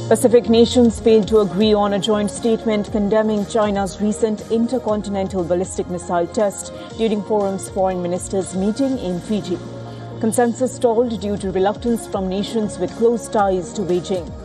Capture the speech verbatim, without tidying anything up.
Pacific nations failed to agree on a joint statement condemning China's recent intercontinental ballistic missile test during forum's foreign ministers' meeting in Fiji. Consensus stalled due to reluctance from nations with close ties to Beijing.